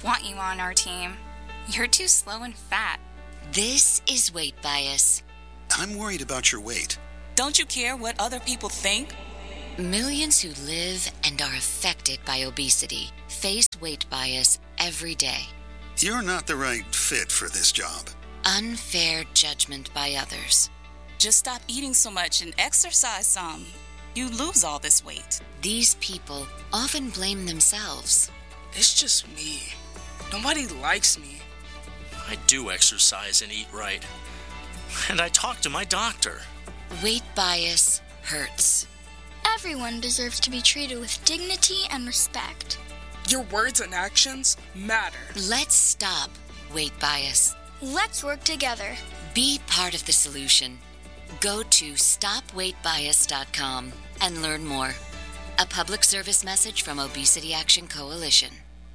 want you on our team. You're too slow and fat. This is weight bias. I'm worried about your weight. Don't you care what other people think? Millions who live and are affected by obesity face weight bias every day. You're not the right fit for this job. Unfair judgment by others. Just stop eating so much and exercise some. You lose all this weight. These people often blame themselves. It's just me. Nobody likes me. I do exercise and eat right. And I talk to my doctor. Weight bias hurts. Everyone deserves to be treated with dignity and respect. Your words and actions matter. Let's stop weight bias. Let's work together. Be part of the solution. Go to stopweightbias.com and learn more. A public service message from Obesity Action Coalition.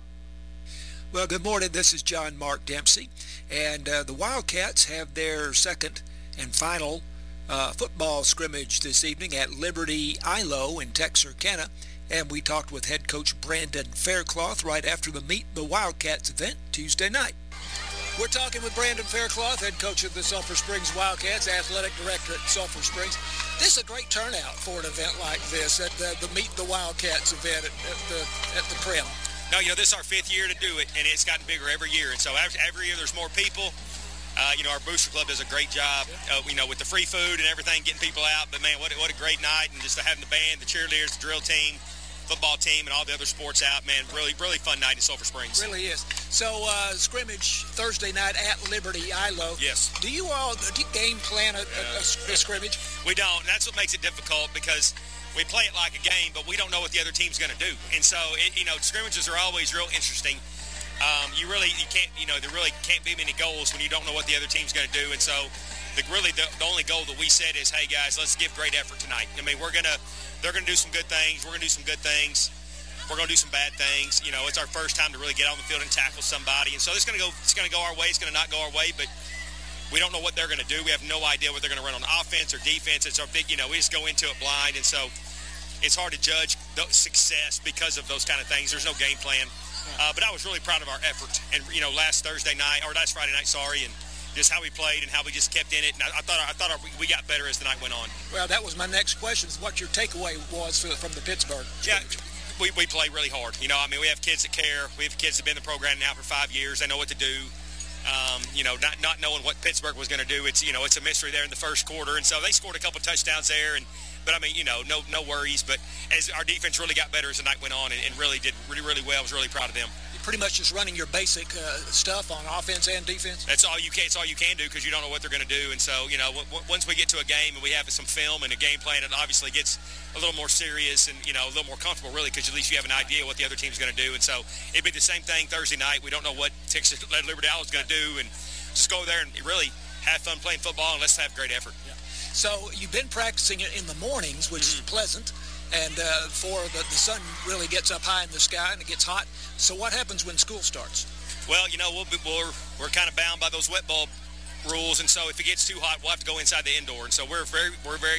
Well, good morning. This is John Mark Dempsey. And the Wildcats have their second and final football scrimmage this evening at Liberty ILO in Texarkana. And we talked with head coach Brandon Faircloth right after the Meet the Wildcats event Tuesday night. We're talking with Brandon Faircloth, head coach of the Sulphur Springs Wildcats, athletic director at Sulphur Springs. This is a great turnout for an event like this at the Meet the Wildcats event at the Prim. No, this is our fifth year to do it, and it's gotten bigger every year. And so every year there's more people. Our booster club does a great job, with the free food and everything, getting people out. But, man, what a great night. And just having the band, the cheerleaders, the drill team, football team, and all the other sports out, man. Really, really fun night in Sulphur Springs. Really is. So, scrimmage Thursday night at Liberty ILO. Yes. Do you game plan a scrimmage? We don't, and that's what makes it difficult because we play it like a game, but we don't know what the other team's going to do. And so, scrimmages are always real interesting. There really can't be many goals when you don't know what the other team's going to do. And so, the only goal that we set is, hey guys, let's give great effort tonight. I mean, they're going to do some good things. We're going to do some good things. We're going to do some bad things. It's our first time to really get on the field and tackle somebody. And so it's going to go our way. It's going to not go our way, but we don't know what they're going to do. We have no idea what they're going to run on offense or defense. It's our big, we just go into it blind. And so it's hard to judge success because of those kind of things. There's no game plan. But I was really proud of our effort. And, last Friday night, and just how we played and how we just kept in it. And I thought we got better as the night went on. Well, that was my next question, is what your takeaway was from the Pittsburgh scrimmage. Yeah, we play really hard. We have kids that care. We have kids that have been in the program now for 5 years. They know what to do. Not knowing what Pittsburgh was going to do, it's a mystery there in the first quarter. And so they scored a couple touchdowns there. But no worries. But as our defense really got better as the night went on and really did really, really well, I was really proud of them. Pretty much just running your basic stuff on offense and defense. That's all you can. It's all you can do because you don't know what they're going to do. And so, once we get to a game and we have some film and a game plan, it obviously gets a little more serious and a little more comfortable, really, because at least you have an idea what the other team's going to do. And so it'd be the same thing Thursday night. We don't know what Texas Liberty ILO is going to do, and just go there and really have fun playing football and let's have great effort. Yeah. So you've been practicing it in the mornings, which is pleasant. And before the sun really gets up high in the sky and it gets hot. So what happens when school starts? Well, we're kind of bound by those wet bulb rules, and so if it gets too hot, we'll have to go inside the indoor. And so we're very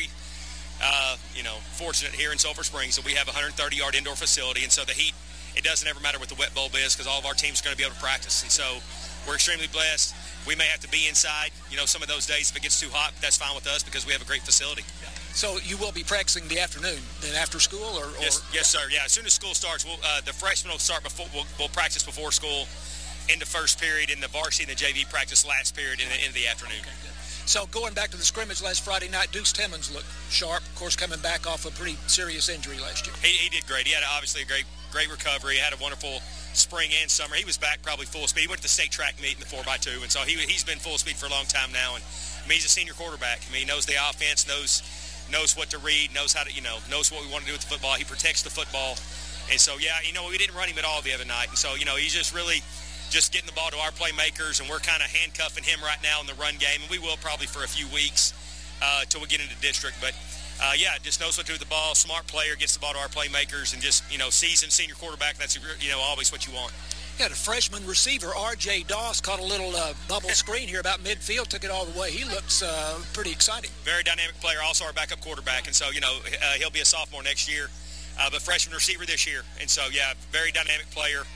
fortunate here in Sulphur Springs that we have a 130-yard indoor facility, and so the heat, it doesn't ever matter what the wet bulb is because all of our teams are going to be able to practice. And so we're extremely blessed. We may have to be inside, some of those days if it gets too hot, but that's fine with us because we have a great facility. Yeah. So you will be practicing the afternoon, then after school, or? Yes, sir. Yeah, as soon as school starts, the freshmen will start before. We'll practice before school in the first period, and the varsity and the JV practice last period in the afternoon. Okay, good. So going back to the scrimmage last Friday night, Deuce Timmons looked sharp. Of course, coming back off a pretty serious injury last year. He did great. He had obviously a great recovery. He had a wonderful spring and summer. He was back probably full speed. He went to the state track meet in the 4x2, and so he's been full speed for a long time now. And he's a senior quarterback. He knows the offense, knows what to read, knows how to, knows what we want to do with the football. He protects the football. And so, we didn't run him at all the other night. And so, he's just really just getting the ball to our playmakers, and we're kind of handcuffing him right now in the run game. And we will probably for a few weeks till we get into district. But, just knows what to do with the ball. Smart player, gets the ball to our playmakers, and just, seasoned senior quarterback. That's, always what you want. Yeah, the freshman receiver, R.J. Doss, caught a little bubble screen here about midfield, took it all the way. He looks pretty exciting. Very dynamic player, also our backup quarterback. And so, he'll be a sophomore next year, but freshman receiver this year. And so, very dynamic player.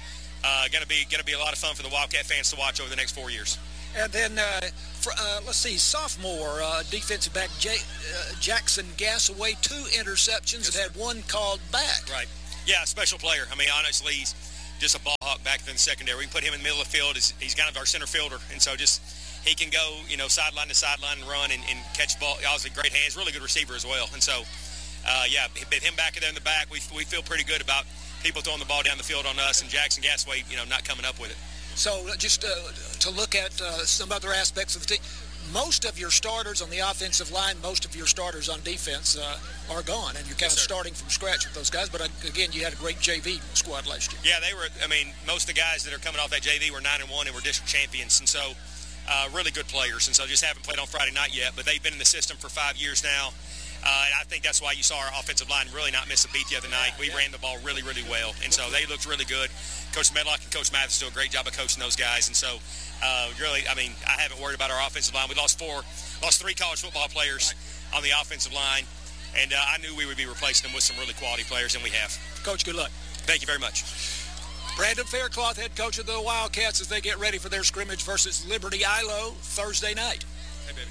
Going to be a lot of fun for the Wildcat fans to watch over the next 4 years. And then, let's see, sophomore defensive back Jackson Gassaway, 2 interceptions and had 1 called back. Right. Yeah, special player. I mean, honestly, he's just a ball hawk back in the secondary. We can put him in the middle of the field. He's kind of our center fielder, and so just he can go, sideline to sideline and run and catch ball. Obviously, great hands, really good receiver as well. And so, him back there in the back, we feel pretty good about people throwing the ball down the field on us, and Jackson Gassaway, not coming up with it. So just to look at some other aspects of the team, most of your starters on the offensive line, most of your starters on defense are gone, and you're kind of starting from scratch with those guys. But again, you had a great JV squad last year. Yeah, they were. I mean, most of the guys that are coming off that JV were 9-1 and were district champions, and so really good players. And so just haven't played on Friday night yet, but they've been in the system for 5 years now. And I think that's why you saw our offensive line really not miss a beat the other night. We ran the ball really, really well, and so they looked really good. Coach Medlock and Coach Mathis do a great job of coaching those guys, and so really, I haven't worried about our offensive line. We lost 3 college football players on the offensive line, and I knew we would be replacing them with some really quality players, and we have. Coach, good luck. Thank you very much. Brandon Faircloth, head coach of the Wildcats, as they get ready for their scrimmage versus Liberty Ilo Thursday night. Hey, baby.